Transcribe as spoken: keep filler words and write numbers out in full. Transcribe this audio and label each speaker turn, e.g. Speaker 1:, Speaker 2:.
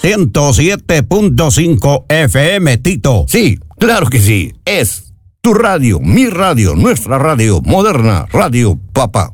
Speaker 1: ciento siete punto cinco F M, Tito.
Speaker 2: Sí, claro que sí. Es tu radio, mi radio, nuestra radio, moderna, Radio Papá.